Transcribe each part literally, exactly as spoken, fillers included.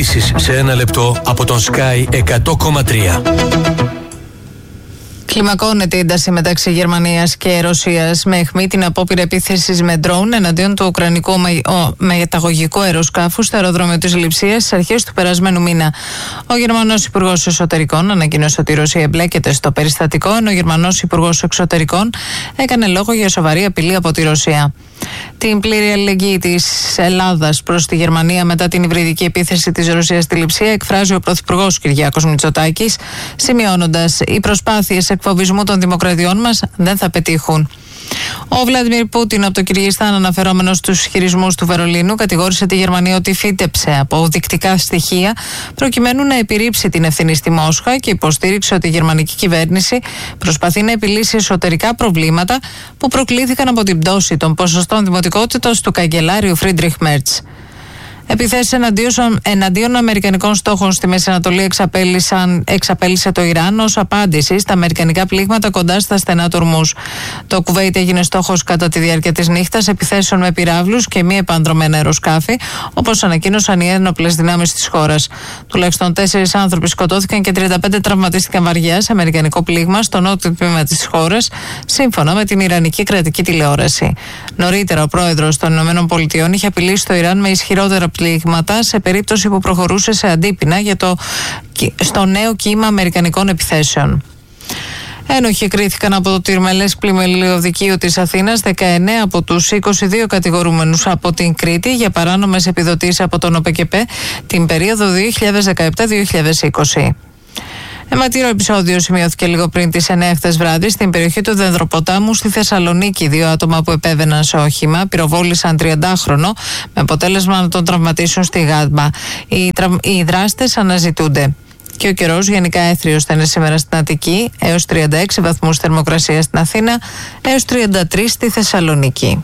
ειδήσεις σε ένα λεπτό από τον Sky εκατό κόμμα τρία. Κλιμακώνεται η ένταση μεταξύ Γερμανίας και Ρωσίας με αιχμή την απόπειρα επίθεσης με ντρόουν εναντίον του ουκρανικού μεταγωγικού αεροσκάφου στο αεροδρόμιο της Λειψίας στις αρχές του περασμένου μήνα. Ο Γερμανός Υπουργός Εσωτερικών ανακοίνωσε ότι η Ρωσία εμπλέκεται στο περιστατικό, ενώ ο Γερμανός Υπουργός Εξωτερικών έκανε λόγο για σοβαρή απειλή από τη Ρωσία. Την πλήρη αλληλεγγύη της Ελλάδας προς τη Γερμανία μετά την υβριδική επίθεση της Ρωσίας στη Λειψία εκφράζει ο Πρωθυπουργός Κυριάκος Μητσοτάκης, σημειώνοντας: οι προσπάθειες εκφοβισμού των δημοκρατιών μας δεν θα πετύχουν. Ο Βλάντιμιρ Πούτιν από το Κυργιστάν, αναφερόμενος στους ισχυρισμούς του Βερολίνου, κατηγόρησε τη Γερμανία ότι φύτεψε αποδεικτικά στοιχεία προκειμένου να επιρρύψει την ευθύνη στη Μόσχα και υποστήριξε ότι η γερμανική κυβέρνηση προσπαθεί να επιλύσει εσωτερικά προβλήματα που προκλήθηκαν από την πτώση των ποσοστών δημοτικότητας του καγκελάριου Φρίντριχ Μέρτς. Επιθέσεις εναντίον, εναντίον αμερικανικών στόχων στη Μέση Ανατολή εξαπέλυσε το Ιράν ως απάντηση στα αμερικανικά πλήγματα κοντά στα στενά του Ορμούζ. Το Κουβέιτ έγινε στόχος κατά τη διάρκεια της νύχτας επιθέσεων με πυράβλους και μη επανδρομένα αεροσκάφη, όπως ανακοίνωσαν οι ένοπλες δυνάμεις της χώρας. Τουλάχιστον τέσσερις άνθρωποι σκοτώθηκαν και τριάντα πέντε τραυματίστηκαν βαριά σε αμερικανικό πλήγμα στο νότιο τμήμα της χώρας, σύμφωνα με την Ιρανική κρατική τηλεόραση. Νωρίτερα, ο πρόεδρος των ΗΠΑ είχε απειλήσει το Ιράν με ισχυρότερα πλήγματα σε περίπτωση που προχωρούσε σε αντίπεινα για το, στο νέο κύμα αμερικανικών επιθέσεων. Ένοχοι κρίθηκαν από το Τυρμελές Πλημελιωδικείο της Αθήνας δεκαεννέα από τους είκοσι δύο κατηγορούμενους από την Κρήτη για παράνομες επιδοτήσεις από τον ΟΠΕΚΕΠΕ την περίοδο δύο χιλιάδες δεκαεπτά δύο χιλιάδες είκοσι. Αιματήρο επεισόδιο σημειώθηκε λίγο πριν τις εννέα χθες βράδυ στην περιοχή του Δενδροποτάμου στη Θεσσαλονίκη. Δύο άτομα που επέβαιναν σε όχημα πυροβόλησαν τριαντάχρονο με αποτέλεσμα να τον τραυματίσουν στη Γάτμπα. Οι, τρα... οι δράστες αναζητούνται. Και ο καιρός γενικά έθριος θα είναι σήμερα στην Αττική, έως τριάντα έξι βαθμούς θερμοκρασία στην Αθήνα, έως τριάντα τρεις στη Θεσσαλονίκη.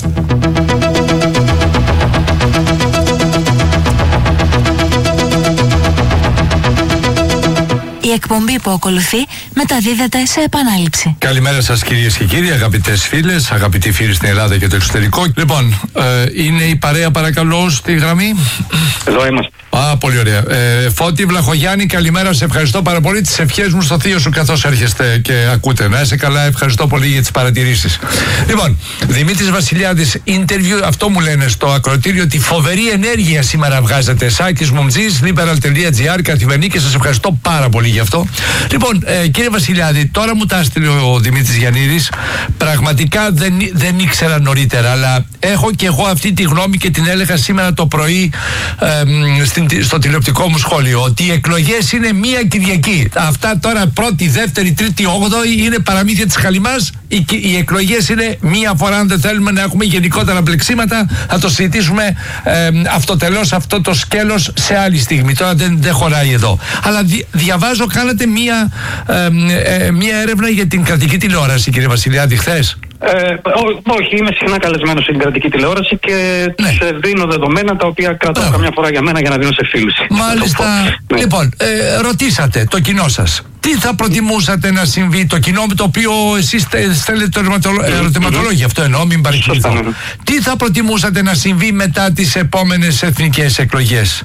Η εκπομπή που ακολουθεί μεταδίδεται σε επανάληψη. Καλημέρα σας κυρίες και κύριοι, αγαπητές φίλες, αγαπητοί φίλοι στην Ελλάδα και το εξωτερικό. Λοιπόν, ε, είναι η παρέα παρακαλώ στη γραμμή. Εδώ είμαστε. Α, πολύ ωραία. Ε, Φώτη Βλαχογιάννη, καλημέρα, σε ευχαριστώ πάρα πολύ. Τις ευχές μου στο θείο σου καθώς έρχεστε και ακούτε. Να είσαι καλά, ευχαριστώ πολύ για τις παρατηρήσεις. Λοιπόν, Δημήτρης Βασιλιάδης, interview, αυτό μου λένε στο ακροατήριο, ότι φοβερή ενέργεια σήμερα βγάζετε. Σάκης Μουμτζής, liberal.gr, καθημερινή, και σας ευχαριστώ πάρα πολύ γι' αυτό. Λοιπόν, ε, κύριε Βασιλιάδη, τώρα μου τα έστειλε ο Δημήτρης Γιαννίδης. Πραγματικά δεν, δεν ήξερα νωρίτερα, αλλά έχω και εγώ αυτή τη γνώμη και την έλεγα σήμερα το πρωί ε, στην στο τηλεοπτικό μου σχόλιο, ότι οι εκλογές είναι μία Κυριακή. Αυτά τώρα πρώτη, δεύτερη, τρίτη, όγδοη είναι παραμύθια της χαλιμάς. Οι, οι εκλογές είναι μία φορά. Αν δεν θέλουμε να έχουμε γενικότερα μπλεξίματα, θα το συζητήσουμε ε, αυτοτελώς αυτό το σκέλος σε άλλη στιγμή. Τώρα δεν, δεν χωράει εδώ. Αλλά δι, διαβάζω, κάνατε μία, ε, ε, μία έρευνα για την κρατική τηλεόραση, κύριε Βασιλιάδη, χθες. Ε, ό, όχι, είμαι συχνά καλεσμένος στην κρατική τηλεόραση και ναι. τους δίνω δεδομένα τα οποία κρατάω καμιά φορά για μένα για να δίνω σε φίλους. Μάλιστα. Ναι. Λοιπόν, ε, ρωτήσατε το κοινό σας. Τι θα προτιμούσατε να συμβεί, το κοινό με το οποίο εσείς στέλνετε το ερωτηματολόγιο, αυτό εννοώ, μην παρεξηγηθώ. Ναι. Τι θα προτιμούσατε να συμβεί μετά τις επόμενες εθνικές εκλογές?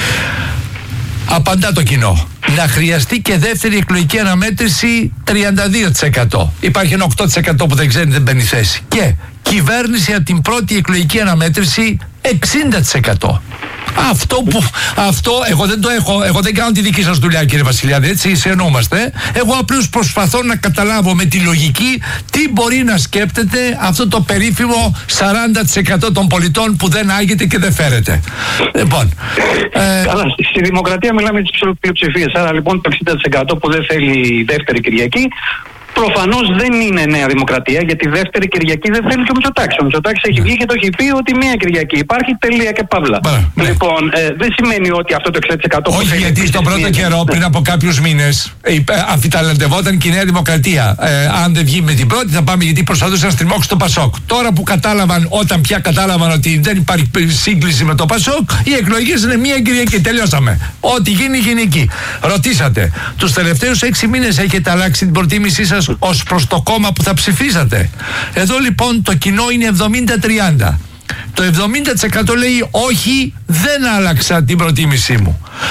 Απαντά το κοινό. Να χρειαστεί και δεύτερη εκλογική αναμέτρηση τριάντα δύο τοις εκατό. Υπάρχει ένα οκτώ τοις εκατό που δεν ξέρει, δεν μπαίνει θέση. Και κυβέρνηση από την πρώτη εκλογική αναμέτρηση εξήντα τοις εκατό. Αυτό που, αυτό εγώ δεν το έχω, εγώ δεν κάνω τη δική σας δουλειά, κύριε Βασιλιάδη, έτσι συνεννοούμαστε. Εγώ απλώς προσπαθώ να καταλάβω με τη λογική τι μπορεί να σκέπτεται αυτό το περίφημο σαράντα τοις εκατό των πολιτών που δεν άγεται και δεν φέρεται. Λοιπόν. Ε, Καλά, στη δημοκρατία μιλάμε τις πλειοψηφίες. Άρα λοιπόν το εξήντα τοις εκατό που δεν θέλει δεύτερη Κυριακή, προφανώς δεν είναι νέα δημοκρατία, γιατί δεύτερη Κυριακή δεν θέλει και ο Μητσοτάκης. Ο Μητσοτάκης έχει βγει και το έχει πει ότι μία Κυριακή υπάρχει, τελεία και παύλα. Ναι. Λοιπόν, ε, δεν σημαίνει ότι αυτό το εξήντα τοις εκατό. Όχι, γιατί στον πρώτο καιρό, πριν από κάποιους μήνες, αμφιταλαντευόταν και η Νέα Δημοκρατία. Ε, αν δεν βγει με την πρώτη, θα πάμε, γιατί προσπαθούσε να στριμώξει το Πασόκ. Τώρα που κατάλαβαν, όταν πια κατάλαβαν ότι δεν υπάρχει σύγκληση με το Πασόκ, οι εκλογές είναι μία Κυριακή. Τελειώσαμε. Ό,τι γίνει, γίνει εκεί. Ρωτήσατε, τους τελευταίους έξι μήνες έχετε αλλάξει την προτίμησή σας ως προς το κόμμα που θα ψηφίσατε? Εδώ λοιπόν το κοινό είναι εβδομήντα τριάντα. Το εβδομήντα τοις εκατό λέει όχι, δεν άλλαξα την προτίμησή μου.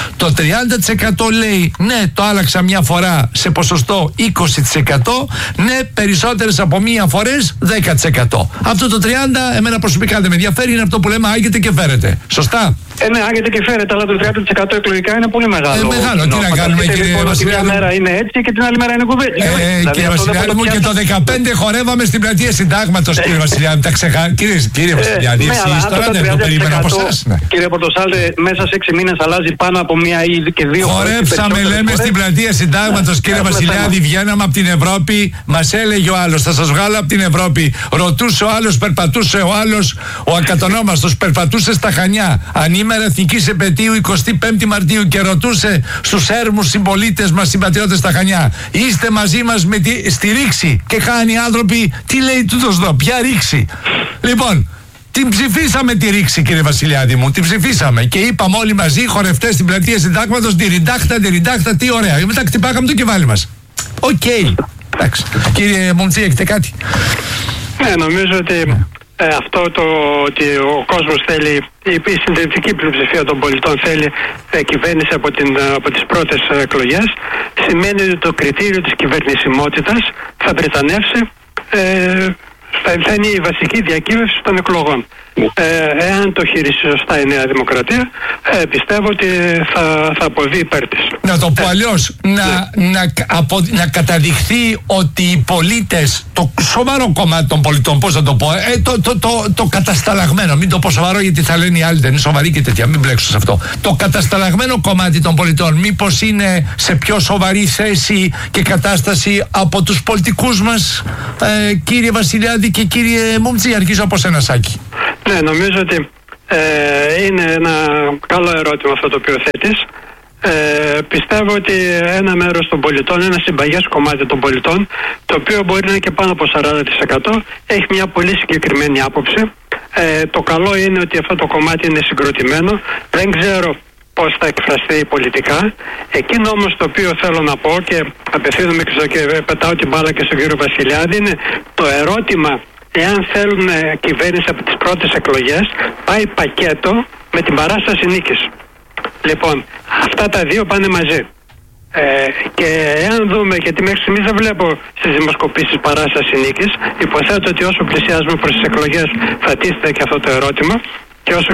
Το τριάντα τοις εκατό λέει ναι, το άλλαξα μια φορά σε ποσοστό είκοσι τοις εκατό, ναι, περισσότερες από μία φορές δέκα τοις εκατό. Αυτό το τριάντα τοις εκατό εμένα προσωπικά δεν με ενδιαφέρει, είναι αυτό που λέμε άγεται και φέρεται. Σωστά? Ε, ναι, άγεται και φέρεται, αλλά το τριάντα τοις εκατό εκλογικά είναι πολύ μεγάλο. Ε, μεγάλο, τι να κάνουμε, κύριε λοιπόν, Βασιλιάδη. Μια μέρα είναι έτσι και την άλλη μέρα είναι κουβέντα. Ε, δηλαδή, κύριε Βασιλιάδη μου, και το δεκαπέντε χορεύαμε στην πλατεία Συντάγματος, κύριε Βασιλιάδη. Τα ξεχά... Κύριε, κύριε Βασιλιάδη, ναι, εσείς τώρα δεν το περίμενα από εσάς. Ναι. Κύριε Πορτοσάλτε, μέσα σε έξι μήνες αλλάζει πάνω από μία ή και δύο φορές. Χορέψαμε, λέμε, στην πλατεία Συντάγματος, κύριε Βασιλιάδη. Βγαίναμε από την Ευρώπη, μας έλεγε ο άλλος, θα σας βγάλω από την Ευρώπη. Ρωτούσε ο άλλος, περπατούσε ο άλλος, ο ακατονόμαστος περπατούσε στα Χανιά, ανήμερα εθνικής επετείου εικοστή πέμπτη Μαρτίου, και ρωτούσε στους έρμους συμπολίτες μας, συμπατριώτες στα Χανιά, είστε μαζί μας με τη, στη ρήξη? Και χάνει οι άνθρωποι, τι λέει τούτος εδώ, ποια ρήξη? Λοιπόν, την ψηφίσαμε τη ρήξη, κύριε Βασιλιάδη μου, την ψηφίσαμε και είπαμε όλοι μαζί, χορευτές στην πλατεία Συντάγματος, τυριντάχτα, τυριντάχτα, τι ωραία. Και μετά χτυπάγαμε το κεφάλι μας. Οκ. Okay. Εντάξει. Κύριε Μουμτζή, έχετε κάτι? Ναι, νομίζω ότι ε, αυτό το ότι ο κόσμος θέλει, η συντριπτική πλειοψηφία των πολιτών θέλει ε, κυβέρνηση από, την, από τις πρώτες εκλογές, σημαίνει ότι το κριτήριο της κυβερνησιμότητας θα πρετανεύσει, ε, θα, θα είναι η βασική διακύβευση των εκλογών. Ε, εάν το χειριστεί σωστά η Νέα Δημοκρατία, ε, πιστεύω ότι θα, θα αποβεί υπέρ της. Να το πω ε, αλλιώς, να, ναι. να, απο, να καταδειχθεί ότι οι πολίτες, το σοβαρό κομμάτι των πολιτών, πώς θα το πω, ε, το, το, το, το κατασταλαγμένο, μην το πω σοβαρό γιατί θα λένε οι άλλοι δεν είναι σοβαροί και τέτοια, μην μπλέξω σε αυτό. Το κατασταλαγμένο κομμάτι των πολιτών, μήπως είναι σε πιο σοβαρή θέση και κατάσταση από τους πολιτικούς μας, ε, κύριε Βασιλιάδη και κύριε Μουμτζή? Αρχίζω από σένα, Σάκη. Ναι, νομίζω ότι ε, είναι ένα καλό ερώτημα αυτό το οποίο θέτεις. Ε, πιστεύω ότι ένα μέρος των πολιτών, ένα συμπαγές κομμάτι των πολιτών, το οποίο μπορεί να είναι και πάνω από σαράντα τοις εκατό, έχει μια πολύ συγκεκριμένη άποψη. Ε, το καλό είναι ότι αυτό το κομμάτι είναι συγκροτημένο. Δεν ξέρω πώς θα εκφραστεί πολιτικά. Εκείνο όμως το οποίο θέλω να πω, και απευθύνομαι και πετάω την μπάλα και στον κύριο Βασιλιάδη, είναι το ερώτημα εάν θέλουν κυβέρνηση από τις πρώτες εκλογές, πάει πακέτο με την παράσταση νίκης. Λοιπόν, αυτά τα δύο πάνε μαζί. Ε, και εάν δούμε, γιατί μέχρι στιγμής δεν βλέπω στις δημοσκοπήσεις παράσταση νίκης, υποθέτω ότι όσο πλησιάζουμε προς τις εκλογές θα τίθεται και αυτό το ερώτημα, και όσο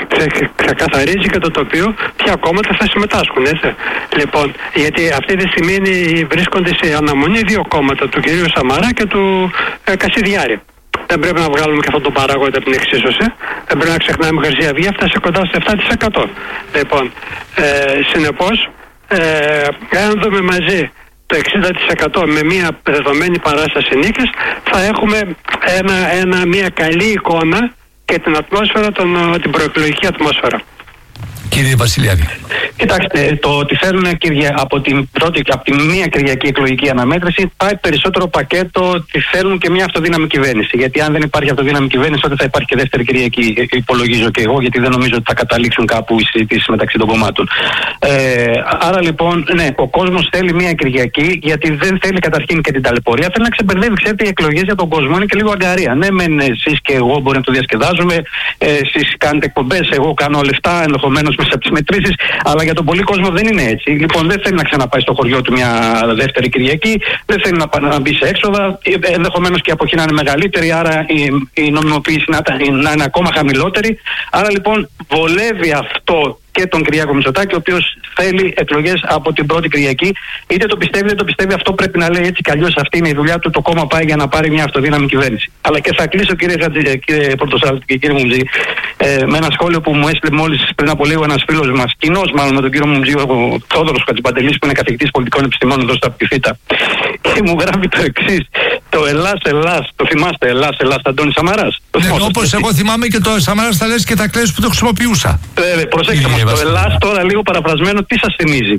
ξεκαθαρίζει και το τοπίο, ποια κόμματα θα συμμετάσχουν, έτσι. Λοιπόν, γιατί αυτή τη στιγμή βρίσκονται σε αναμονή δύο κόμματα, του κυρίου Σαμαρά και του ε, Κασιδιάρη. Δεν πρέπει να βγάλουμε και αυτό το παράγοντα από την εξίσωση. Δεν πρέπει να ξεχνάμε, η Χρυσή Αυγή έφτασε κοντά στο επτά τοις εκατό. Λοιπόν, ε, συνεπώς, ε, εάν δούμε μαζί το εξήντα τοις εκατό με μια δεδομένη παράσταση νίκης, θα έχουμε ένα, ένα, μια καλή εικόνα και την ατμόσφαιρα, τον, την προεκλογική ατμόσφαιρα. Κύριε Βασιλιάδη. Κοιτάξτε, το ότι θέλουν από την πρώτη και από τη μία κυριακή εκλογική αναμέτρηση πάει περισσότερο πακέτο ότι θέλουν και μια αυτοδύναμη κυβέρνηση. Γιατί αν δεν υπάρχει αυτοδύναμη κυβέρνηση, τότε θα υπάρχει και δεύτερη κυριακή, υπολογίζω και εγώ, γιατί δεν νομίζω ότι θα καταλήξουν κάπου οι συζητήσεις μεταξύ των κομμάτων. Ε, άρα λοιπόν, ναι, ο κόσμος θέλει μια κυριακή, γιατί δεν θέλει καταρχήν και την ταλαιπωρία. Θέλει να ξεμπερδεύει, ξέρετε, οι εκλογές για τον κόσμο είναι και λίγο αγκαρία. Ναι, μεν εσείς και εγώ μπορεί να το διασκεδάζουμε, ε, εσείς κάνετε εκπομπές, εγώ κάνω λεφτά ενδεχομένως μέσα από τις μετρήσεις, αλλά για τον πολύ κόσμο δεν είναι έτσι. Λοιπόν, δεν θέλει να ξαναπάει στο χωριό του μια δεύτερη Κυριακή, δεν θέλει να, να μπει σε έξοδα, ενδεχομένως και η αποχή να είναι μεγαλύτερη, άρα η, η νομιμοποίηση να, να είναι ακόμα χαμηλότερη. Άρα λοιπόν βολεύει αυτό και τον Κυριάκο Μητσοτάκη, ο οποίος θέλει εκλογές από την πρώτη Κυριακή. Είτε το πιστεύει, είτε το πιστεύει, αυτό πρέπει να λέει έτσι κι αλλιώς. Αυτή είναι η δουλειά του. Το κόμμα πάει για να πάρει μια αυτοδύναμη κυβέρνηση. Αλλά και θα κλείσω, κύριε, κύριε Πορτοσάλτη και κύριε Μουμτζή, ε, με ένα σχόλιο που μου έστειλε μόλις πριν από λίγο ένας φίλος μας, κοινός μάλλον με τον κύριο Μουμτζή, ο Θόδωρος Χατζηπαντελής, που είναι καθηγητής πολιτικών επιστημών εδώ στα Πτυφίτα. Και μου γράφει το εξής. Το Ελλάς, Ελλάς, το θυμάστε, Ελλάς, Ελλάς, Αντώνη Σαμαράς. Ναι, όπως εγώ θυμάμαι και το Σαμαράς θα λες και τα κλαις που το χρησιμοποιούσα. Ε, προσέξτε μας, το Ελλάς τώρα λίγο παραφρασμένο, τι σας θυμίζει?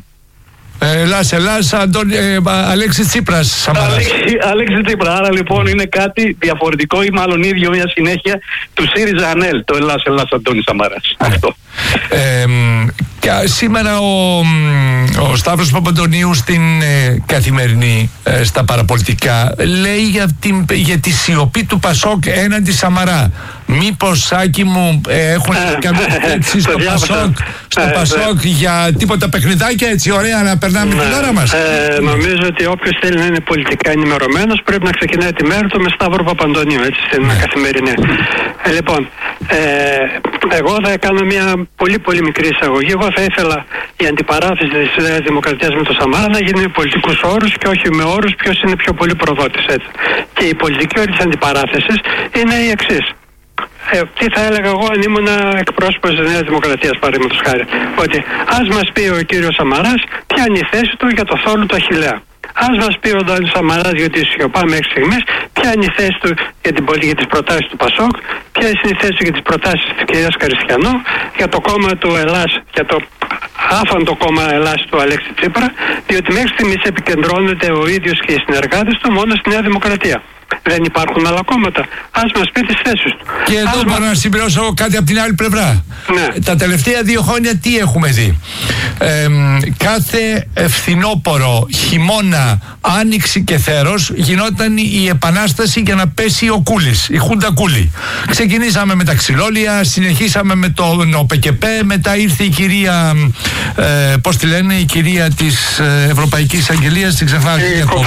Ελλάς, Ελλάς, Αντώνη, ε, Αλέξης Τσίπρας, Σαμαράς. Αλέξη, Αλέξη Τσίπρα, άρα λοιπόν είναι κάτι διαφορετικό ή μάλλον ίδιο, μια συνέχεια του ΣΥΡΙΖΑ ΑΝΕΛ, το Ελλάς, Ελλάς, Αντώνη Σαμαράς. Αυτό. Ε, Και σήμερα ο, ο Σταύρος Παπαντονίου στην ε, Καθημερινή, ε, στα παραπολιτικά, λέει για, την, για τη σιωπή του Πασόκ έναντι Σαμαρά. Μήπως, Σάκη μου, ε, έχουν καμία έτσι στο Πασόκ, στο ε, Πασόκ ε, για τίποτα παιχνιδάκια έτσι ωραία να περνάμε ε, την ώρα μας? Ε, νομίζω ότι όποιος θέλει να είναι πολιτικά ενημερωμένος πρέπει να ξεκινάει τη μέρα του με Σταύρο Παπαντονίου, έτσι, στην ναι. Καθημερινή. Ε, λοιπόν, ε, εγώ θα κάνω μια πολύ πολύ μικρή εισαγωγή. Εγώ θα ήθελα η αντιπαράθεση της Νέας Δημοκρατίας με το Σαμάρα να γίνει με πολιτικούς όρους και όχι με όρους ποιος είναι πιο πολύ προδότης, έτσι. Και η πολιτική όρη της αντιπαράθεσης είναι η εξής. Ε, τι θα έλεγα εγώ αν ήμουν εκπρόσωπος της Νέας Δημοκρατίας, παραδείγματος χάρη? Ότι ας μας πει ο κύριος Σαμαράς ποια είναι η θέση του για το θόλου του Αχιλλέα. Ας μας πει ο Ντάνης Σαμαράς, γιατί σιωπά μέχρι στιγμής, ποια είναι η θέση του για, την, για τις προτάσεις του Πασόκ, ποια είναι η θέση του για τις προτάσεις της κυρίας Καριστιανού, για το κόμμα του Ελλάς, για το άφαντο κόμμα Ελλάς του Αλέξη Τσίπρα, διότι μέχρι στιγμής επικεντρώνεται ο ίδιος και οι συνεργάτες του μόνο στη Νέα Δημοκρατία. Δεν υπάρχουν άλλα κόμματα. Ας μας πει τις θέσεις του. Και εδώ μπορώ να συμπληρώσω κάτι από την άλλη πλευρά. Ναι. Τα τελευταία δύο χρόνια τι έχουμε δει? Ε, κάθε φθινόπωρο, χειμώνα, άνοιξη και θέρος γινόταν η επανάσταση για να πέσει ο Κούλης, η Χούντα Κούλη. Ξεκινήσαμε με τα ξυλόλια, συνεχίσαμε με τον ΟΠΕΚΕΠΕ, μετά ήρθε η κυρία, ε, πώς τη λένε, η κυρία της Ευρωπαϊκής Αγγελίας, την ξεχνάω.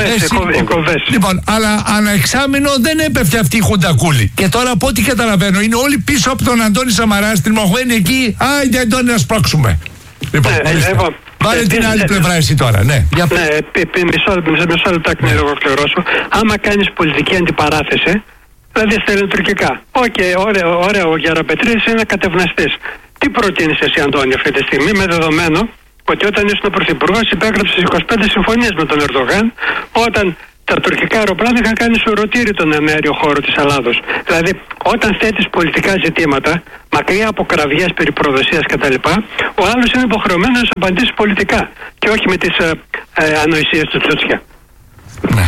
Λοιπόν, αλλά ανά εξάμηνο δεν έπεφτε αυτή η Χούντα Κούλη. Και τώρα από ό,τι καταλαβαίνω είναι όλοι πίσω από τον Αντώνη Σαμαρά, τριμωγμένοι εκεί. Άιντε Αντώνη να σπρώξουμε. Λοιπόν, ναι, λοιπόν βάλε την άλλη πλευρά εσύ τώρα, ναι. Για... Ναι, μισό λεπτάκι να ολοκληρώσω. Άμα κάνεις πολιτική αντιπαράθεση, δηλαδή στα ελληνοτουρκικά. Οκ, okay, ωραίο, ωραίο ο Γεραπετρίδης είναι κατευναστής. Τι προτείνεις εσύ, Αντώνη, αυτή τη στιγμή, με δεδομένο ότι όταν ήσουν πρωθυπουργός υπέγραψες είκοσι πέντε συμφωνίες με τον Ερντογάν, όταν τα τουρκικά αεροπλάνα είχαν κάνει σουρωτήρι τον αέριο χώρο της Ελλάδος. Δηλαδή, όταν θέτεις πολιτικά ζητήματα, μακριά από κραυγές περί προδοσίας κτλ., ο άλλος είναι υποχρεωμένος να απαντήσει πολιτικά και όχι με τις ε, ε, ανοησίες του Τσούτσια. Ναι.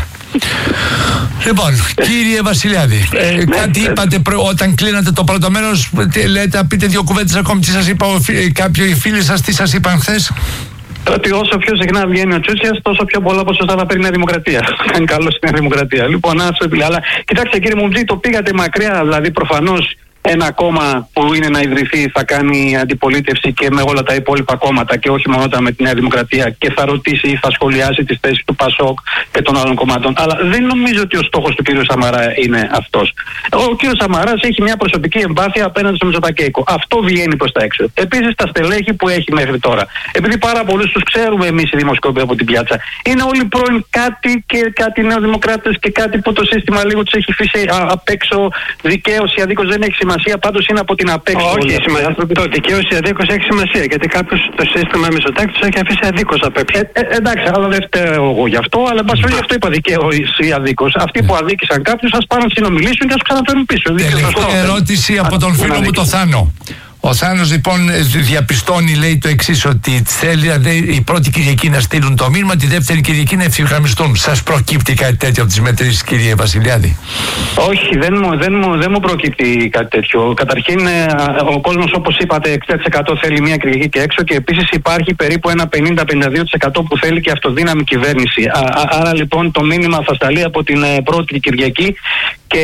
Λοιπόν, κύριε Βασιλιάδη, ε, ναι, κάτι ναι. είπατε προ, όταν κλείνατε το πρώτο μέρος, λέτε, πείτε δύο κουβέντες ακόμη. Τι σας είπα, κάποιοι φίλοι σας, τι σας είπαν χθες? Ότι όσο πιο συχνά βγαίνει ο Τσούτσιας, τόσο πιο πολλά ποσοστά θα παίρνει η Νέα Δημοκρατία. Κάνει καλό στην Νέα Δημοκρατία. Λοιπόν, άσο επιλέγει. Αλλά κοιτάξτε, κύριε Μουμτζή, το πήγατε μακριά. Δηλαδή, προφανώς ένα κόμμα που είναι να ιδρυθεί θα κάνει αντιπολίτευση και με όλα τα υπόλοιπα κόμματα και όχι μόνο με τη Νέα Δημοκρατία και θα ρωτήσει ή θα σχολιάσει τις θέσεις του Πασόκ και των άλλων κομμάτων. Αλλά δεν νομίζω ότι ο στόχος του κ. Σαμαρά είναι αυτός. Ο κ. Σαμαράς έχει μια προσωπική εμπάθεια απέναντι στο Μητσοτακέικο. Αυτό βγαίνει προς τα έξω. Επίσης τα στελέχη που έχει μέχρι τώρα. Επειδή πάρα πολλούς τους ξέρουμε εμείς οι δημοσκόποι από την πιάτσα. Είναι όλοι πρώην κάτι και κάτι νεοδημοκράτες και κάτι που το σύστημα λίγο τους έχει φύσει απ' έξω. Δικαίωση, αδίκως δεν έχει σημασία. Πάντως είναι από την απέξω. Όχι, σημασία. Το δικαίωση αδίκως έχει σημασία. Γιατί κάποιος το σύστημα Μητσοτάκη τους έχει αφήσει αδίκως απ' έξω. Ε, ε, εντάξει, αλλά δεν φταίω εγώ γι' αυτό. Αλλά μπας γι' αυτό είπα δικαίωση αδίκως. Αυτοί που αδίκησαν κάποιους ας πάνε να συνομιλήσουν και ας τους ξαναφέρουν πίσω. Τελευταία ερώτηση από τον φίλο μου το Θάνο. Ο Θάνος λοιπόν διαπιστώνει, λέει το εξής, ότι θέλει η πρώτη Κυριακή να στείλουν το μήνυμα, τη δεύτερη Κυριακή να ευθυγραμμιστούν. Σας προκύπτει κάτι τέτοιο από τις μετρήσεις, κύριε Βασιλιάδη? Όχι, δεν μου, δεν, μου, δεν μου προκύπτει κάτι τέτοιο. Καταρχήν, ο κόσμος, όπως είπατε, εξήντα τοις εκατό θέλει μία Κυριακή και έξω και επίσης υπάρχει περίπου ένα πενήντα με πενήντα δύο τοις εκατό που θέλει και αυτοδύναμη κυβέρνηση. Α, α, άρα λοιπόν το μήνυμα θα σταλεί από την πρώτη Κυριακή και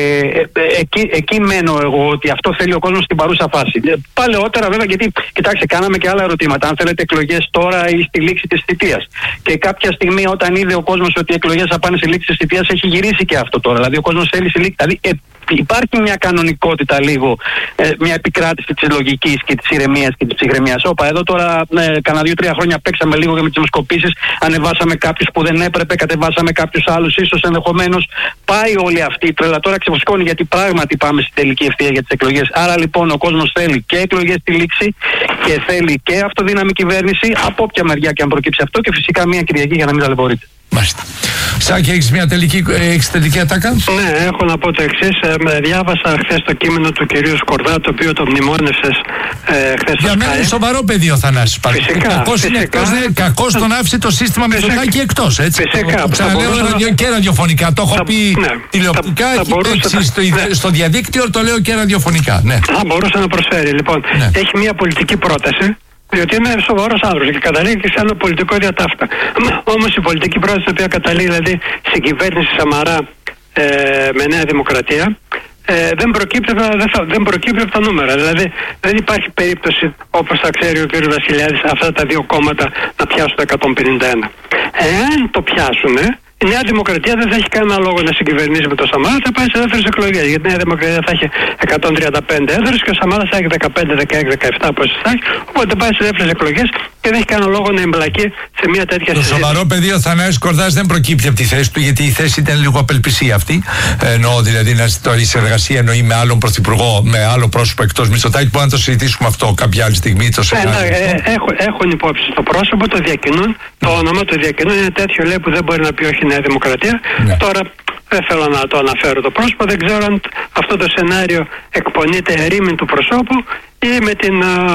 ε, ε, εκεί, εκεί μένω εγώ ότι αυτό θέλει ο κόσμος στην παρούσα φάση. Παλαιότερα βέβαια, γιατί κοιτάξτε, κάναμε και άλλα ερωτήματα. Αν θέλετε εκλογές τώρα ή στη λήξη της θητείας. Και κάποια στιγμή, όταν είδε ο κόσμος ότι οι εκλογές θα πάνε στη λήξη της θητείας, έχει γυρίσει και αυτό τώρα. Δηλαδή, ο κόσμος θέλει στη λήξη. Δηλαδή, ε, υπάρχει μια κανονικότητα λίγο, ε, μια επικράτηση της λογικής και της ηρεμίας και της ψυχραιμίας. Όπα, εδώ τώρα, ε, κανένα δύο-τρία χρόνια παίξαμε λίγο με τις δημοσκοπήσεις, ανεβάσαμε κάποιους που δεν έπρεπε, κατεβάσαμε κάποιους άλλους, ίσως ενδεχομένως. Πάει όλη αυτή η τρέλα τώρα ξεφουσκώνει, γιατί πράγματι πάμε στην τελική ευθεία για τις εκλογές. Άρα λοιπόν ο κόσμος θέλει και εκλογές στη λήξη και θέλει και αυτοδύναμη κυβέρνηση, από όποια μεριά και αν προκύψει αυτό, και φυσικά μια Κυριακή για να μην ταλαιπωρείται. Μάλιστα. Σάκη, έχεις μια τελική, έχεις τελική ατάκα? Ναι, έχω να πω το εξής. Ε, διάβασα χθες το κείμενο του κυρίου Σκορδά, το οποίο το μνημόνευσες ε, χθες. Για μένα είναι σοβαρό παιδί ο Θανάσης. Φυσικά. Κακός είναι εκτός, κακός τον άφησε το σύστημα Μητσοτάκη εκτός. Έτσι. Φυσικά. Ξαναλέω ραδιο, και ραδιοφωνικά. Το έχω θα, πει ναι. τηλεοπτικά, θα, θα έχει παίξει στο, ναι. στο διαδίκτυο, το λέω και ραδιοφωνικά. Ναι. Θα μπορούσε να προσφέρει. Λοιπόν, ναι. έχει μια πολιτική πρόταση Διότι είναι σοβαρός άνθρωπος και καταλήγει σε ένα πολιτικό διατάφτα. Όμως η πολιτική πρόταση την οποία καταλήγει, δηλαδή στην κυβέρνηση Σαμαρά ε, με Νέα Δημοκρατία, ε, δεν, προκύπτει, δεν, θα, δεν προκύπτει από τα νούμερα. Δηλαδή δεν υπάρχει περίπτωση, όπως θα ξέρει ο κ. Βασιλιάδης, αυτά τα δύο κόμματα να πιάσουν το εκατόν πενήντα ένα. Εάν το πιάσουν, η Νέα Δημοκρατία δεν θα έχει κανένα λόγο να συγκυβερνήσει με το Σαμάρα, θα πάει σε δεύτερες εκλογές. Γιατί η Νέα Δημοκρατία θα έχει εκατόν τριάντα πέντε έδρες και ο Σαμάρας θα έχει δεκαπέντε, δεκαέξι, δεκαεπτά πόσες θα έχει. Οπότε πάει σε δεύτερες εκλογές και δεν έχει κανένα λόγο να εμπλακεί σε μια τέτοια συζήτηση. Το σοβαρό πεδίο Θανάσης Κορδάς δεν προκύπτει από τη θέση του, γιατί η θέση ήταν λίγο απελπισία αυτή. Εννοώ δηλαδή να η συνεργασία εννοεί με άλλον πρωθυπουργό, με άλλο πρόσωπο εκτός Μητσοτάκη. Μπορούμε να το συζητήσουμε αυτό κάποια άλλη στιγμή. Το ε, ναι, ε, έχουν, έχουν υπόψη το πρόσωπο, το διακινούν. Το όνομα του διακινούν είναι τέτοιο, λέει, που δεν μπορεί να πει όχι Νέα Δημοκρατία. Ναι. Τώρα δεν θέλω να το αναφέρω το πρόσωπο, δεν ξέρω αν αυτό το σενάριο εκπονείται ερήμην του προσώπου ή με την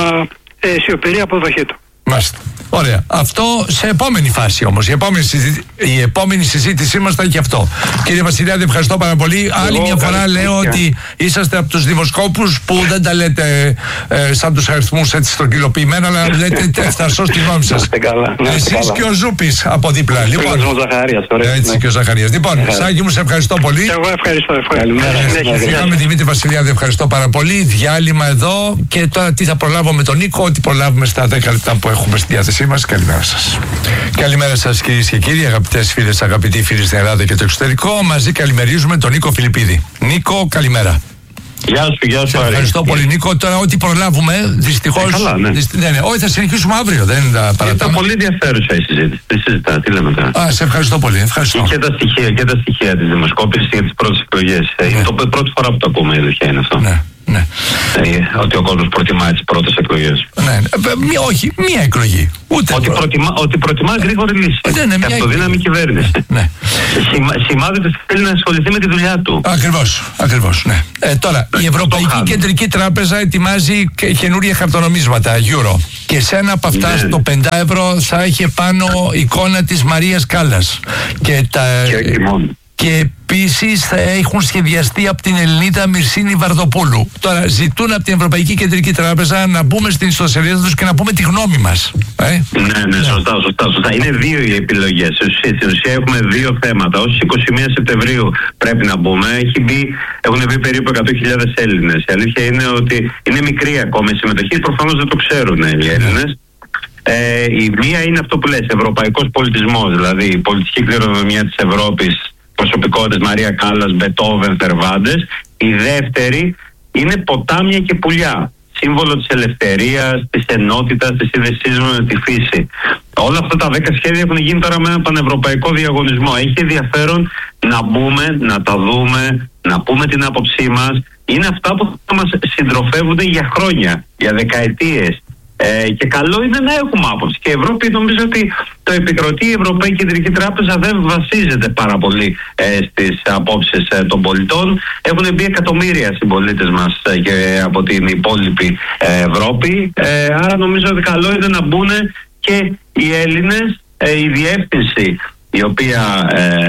ε, ε, σιωπηρή αποδοχή του. Μάλιστα. Ωραία. Αυτό σε επόμενη φάση όμως. Η επόμενη, συζή... η επόμενη συζήτησή μας θα έχει αυτό. Κύριε Βασιλιάδη, ευχαριστώ πάρα πολύ. Εγώ, Άλλη μια φορά λέω ότι είσαστε από τους δημοσκόπους που δεν τα λέτε ε, σαν τους αριθμούς έτσι στρογγυλοποιημένα, αλλά λέτε ευθαρσώς τη γνώμη σας. Εσείς και ο Ζούπης από δίπλα. Λοιπόν, έτσι ναι. Και ο Ζαχαρίας. Λοιπόν, Σάκη μου, σε ευχαριστώ πολύ. Εγώ ευχαριστώ. Ευχαριστώ. Δημήτρη Βασιλιάδη, ευχαριστώ πάρα πολύ. Διάλειμμα εδώ και τώρα τι θα προλάβω με τον Νίκο, ό,τι προλάβουμε στα δέκα λεπτά που έχουμε στη διάθεσή μας. Καλημέρα σας. Καλημέρα σας κυρίες και κύριοι, αγαπητές φίλες, αγαπητοί φίλοι στην Ελλάδα και το εξωτερικό. Μαζί καλημερίζουμε τον Νίκο Φιλιππίδη. Νίκο, καλημέρα. Γεια σου, γεια σου. Ευχαριστώ πολύ, Νίκο. Τώρα, ό,τι προλάβουμε, δυστυχώς. Ε, καλά, ναι. Δυσ... ναι, ναι. Όχι, θα συνεχίσουμε αύριο, δεν τα παρατάμε. Ήταν πολύ ενδιαφέρουσα η συζήτηση. Τι συζητά, τι λέμε τώρα. Α, σε ευχαριστώ πολύ. Ευχαριστώ. Και τα στοιχεία, και τα στοιχεία της δημοσκόπησης για τις πρώτες εκλογές. Ναι. Είναι το πρώτη φορά που το ακούμε, η αλήθεια είναι αυτό. Ναι. Ναι. Ε, ότι ο κόσμος προτιμάει τις πρώτες εκλογές. Ναι, μη, όχι, μία εκλογή. Ούτε ότι, προ... προτιμά, ότι προτιμά γρήγορη λύση. Ναι, ναι, και αυτοδύναμη κυβέρνηση. Ναι. Σημα, σημάδεται ότι θέλει να ασχοληθεί με τη δουλειά του. Ακριβώς, ακριβώς, ναι. Ε, τώρα, η Ευρωπαϊκή Κεντρική Τράπεζα ετοιμάζει καινούρια χαρτονομίσματα, euro. Και σε ένα από αυτά, ναι, στο πέντε ευρώ, θα έχει πάνω εικόνα της Μαρίας Κάλλας. Και τα... Και όχι μόνο. Και επίσης θα έχουν σχεδιαστεί από την Ελληνίδα Μυρσίνη Βαρδοπούλου. Τώρα ζητούν από την Ευρωπαϊκή Κεντρική Τράπεζα να μπούμε στην ιστοσελίδα τους και να πούμε τη γνώμη μας. Ε? Ναι, ναι, σωστά, σωστά, σωστά. Είναι δύο οι επιλογές. Στην ουσία έχουμε δύο θέματα. Ως εικοστή πρώτη Σεπτεμβρίου πρέπει να μπούμε. Έχει μπει, έχουν μπει περίπου εκατό χιλιάδες Έλληνες. Η αλήθεια είναι ότι είναι μικρή ακόμα η συμμετοχή. Προφανώς δεν το ξέρουν οι Έλληνες. Ε, η μία είναι αυτό που λες, ευρωπαϊκός πολιτισμός, δηλαδή η πολιτική κληρονομιά της Ευρώπης. Προσωπικότητες Μαρία Κάλλας, Μπετόβεν, Θερβάντες. Η δεύτερη είναι ποτάμια και πουλιά. Σύμβολο της ελευθερίας, της ενότητας, της σύνδεσής με τη φύση. Όλα αυτά τα δέκα σχέδια έχουν γίνει τώρα με ένα πανευρωπαϊκό διαγωνισμό. Έχει ενδιαφέρον να μπούμε, να τα δούμε, να πούμε την άποψή μας. Είναι αυτά που θα μας συντροφεύονται για χρόνια, για δεκαετίες. Ε, και καλό είναι να έχουμε άποψη. Και η Ευρώπη, νομίζω ότι το επικροτεί η Ευρωπαϊκή Κεντρική Τράπεζα, δεν βασίζεται πάρα πολύ ε, στις απόψεις ε, των πολιτών. Έχουν μπει εκατομμύρια συμπολίτες μας ε, και από την υπόλοιπη ε, Ευρώπη. Ε, άρα νομίζω ότι καλό είναι να μπουν και οι Έλληνες. Ε, η διεύθυνση η οποία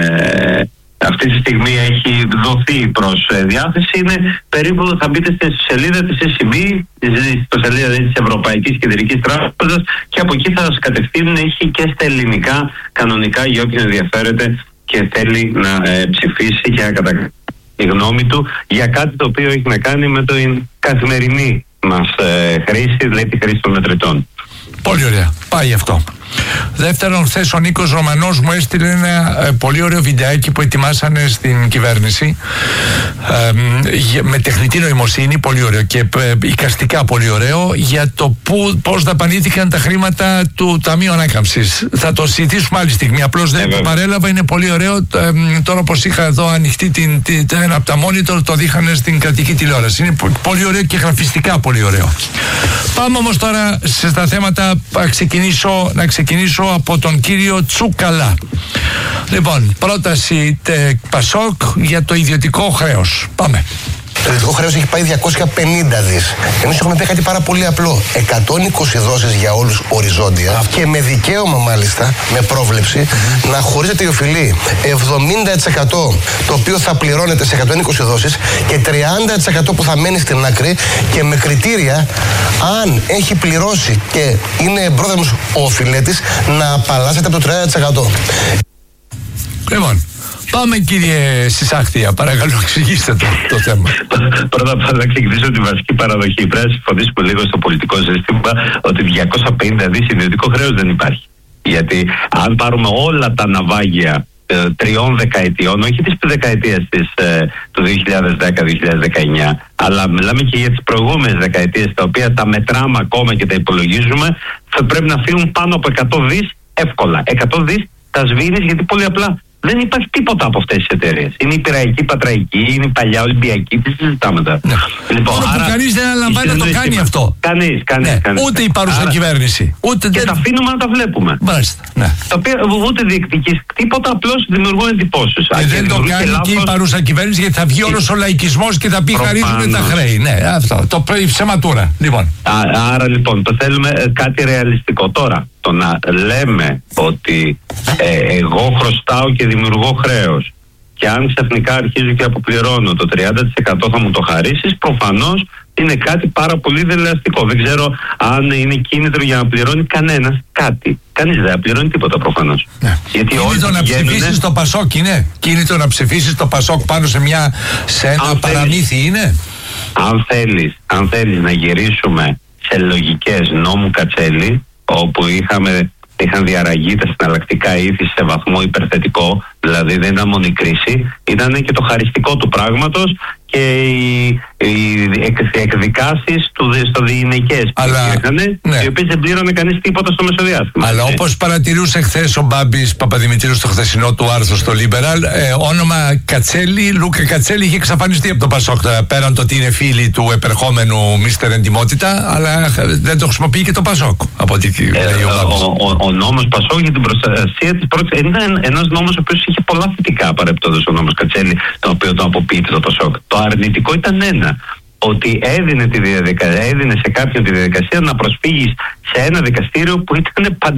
ε, αυτή τη στιγμή έχει δοθεί προς ε, διάθεση είναι περίπου, θα μπείτε στη σελίδα της ι σι μπι, στη σελίδα της Ευρωπαϊκής Κεντρικής Τράπεζας, και από εκεί θα σας κατευθύνουν. Έχει και στα ελληνικά κανονικά για όποιον ενδιαφέρεται και θέλει να ε, ψηφίσει και να κατακρίνει τη γνώμη του για κάτι το οποίο έχει να κάνει με την καθημερινή μας ε, χρήση, δηλαδή τη χρήση των μετρητών. Πολύ ωραία. Πάει αυτό. Δεύτερον, χθες ο Νίκος Ρωμανός μου έστειλε ένα ε, πολύ ωραίο βιντεάκι που ετοιμάσανε στην κυβέρνηση ε, με τεχνητή νοημοσύνη, πολύ ωραίο, και ε, εικαστικά πολύ ωραίο, για το που, πώς δαπανήθηκαν τα χρήματα του Ταμείου Ανάκαμψης. Θα το συζητήσουμε άλλη στιγμή. Απλώς δεν το παρέλαβα, είναι πολύ ωραίο. Ε, τώρα, όπως είχα εδώ ανοιχτή την, την, την, ένα από τα monitor, το δείχνανε στην κρατική τηλεόραση. Είναι πολύ ωραίο και γραφιστικά πολύ ωραίο. Πάμε όμως τώρα στα θέματα. Να ξεκινήσω, να ξεκινήσω από τον κύριο Τσούκαλα. Λοιπόν, πρόταση τε, Πασόκ για το ιδιωτικό χρέος. Πάμε. Το ιδιωτικό χρέος έχει πάει διακόσια πενήντα δις. Εμείς έχουμε πει κάτι πάρα πολύ απλό. εκατόν είκοσι δόσεις για όλους οριζόντια και με δικαίωμα μάλιστα, με πρόβλεψη, mm-hmm. να χωρίζεται η οφειλή εβδομήντα τοις εκατό το οποίο θα πληρώνεται σε εκατόν είκοσι δόσεις και τριάντα τοις εκατό που θα μένει στην άκρη και με κριτήρια αν έχει πληρώσει και είναι πρόδρομος ο οφειλέτης να απαλλάσσεται από το τριάντα τοις εκατό. Λοιπόν, πάμε κύριε Σισάχτια, παρακαλώ εξηγήστε το, το θέμα. Πρώτα απ' όλα να ξεκινήσω τη βασική παραδοχή. Πρέπει να συμφωνήσουμε λίγο στο πολιτικό σύστημα ότι διακόσια πενήντα δις ιδιωτικό χρέος δεν υπάρχει. Γιατί αν πάρουμε όλα τα ναυάγια ε, τριών δεκαετιών, όχι της δεκαετίας της, ε, του δύο χιλιάδες δέκα δύο χιλιάδες δεκαεννιά, αλλά μιλάμε και για τις προηγούμενες δεκαετίες, τα οποία τα μετράμε ακόμα και τα υπολογίζουμε, θα πρέπει να φύγουν πάνω από εκατό δις εύκολα. εκατό δις τα σβήνεις, γιατί πολύ απλά δεν υπάρχει τίποτα από αυτές τις εταιρείες. Είναι η Πειραϊκή, η Πατραϊκή, είναι η παλιά Ολυμπιακή, τι συζητάμε τώρα. Ναι. Λοιπόν, άρα, κανείς δεν αναλαμβάνει να το κάνει αυτό. Κανείς, κανείς, ναι. κανείς. Ούτε η παρούσα άρα, κυβέρνηση. Ούτε και δεν... τα αφήνουμε να τα βλέπουμε. Μάλιστα. Ναι. Τα οποία ούτε διεκδικείς τίποτα, απλώς δημιουργούν εντυπώσεις. Και δεν το κάνει και, λάθος... και η παρούσα κυβέρνηση, γιατί θα βγει όλος ο λαϊκισμός και θα πει χαρίζουν τα χρέη. Ναι, αυτό. Το ψεματούρα. Λοιπόν. Α, άρα λοιπόν, το θέλουμε κάτι ρεαλιστικό τώρα. Το να λέμε ότι ε, εγώ χρωστάω και δημιουργώ χρέος και αν ξαφνικά αρχίζω και αποπληρώνω το τριάντα τοις εκατό θα μου το χαρίσεις, προφανώς είναι κάτι πάρα πολύ δελεαστικό. Δεν ξέρω αν είναι κίνητρο για να πληρώνει κανένας κάτι. Κανείς δεν πληρώνει τίποτα προφανώς. Ναι. Γιατί κίνητρο να πηγαίνουνε... ψηφίσεις το Πασόκ είναι. Κίνητρο να ψηφίσεις το Πασόκ πάνω σε, μια, σε ένα αν παραμύθι θέλεις, είναι. Αν θέλεις, αν θέλεις να γυρίσουμε σε λογικές νόμου Κατσέλη, όπου είχαμε, είχαν διαραγεί τα συναλλακτικά ήθη σε βαθμό υπερθετικό, δηλαδή δεν ήταν μόνο η κρίση, ήταν και το χαριστικό του πράγματος και οι, οι εκδικάσεις του, στο διηνεκές που είχαν, ναι. οι οποίες δεν πλήρωνε κανείς τίποτα στο μεσοδιάστημα. Αλλά όπως παρατηρούσε χθες ο Μπάμπης Παπαδημητρίου στο χθεσινό του άρθρο στο Liberal, ε, όνομα Κατσέλη, Λούκα Κατσέλη, είχε εξαφανιστεί από το Πασόκ, πέραν το ότι είναι φίλοι του επερχόμενου Μίστερ Εντιμότητα, αλλά δεν το χρησιμοποιεί και το Πασόκ, από ό,τι ε, λέει ο Μπάμπης. Ο, ο, ο νόμος Πασόκ για την προστασία της πρώτης ήταν ένας νόμος ο οποίος είχε πολλά θετικά, παρεπτόντως ο νόμος Κατσέλη, τον οποίο τον αποποιείται το Πασόκ. Το αρνητικό ήταν ένα, ότι έδινε, τη διαδικασία, έδινε σε κάποιον τη διαδικασία να προσφύγεις σε ένα δικαστήριο που ήταν παντελώς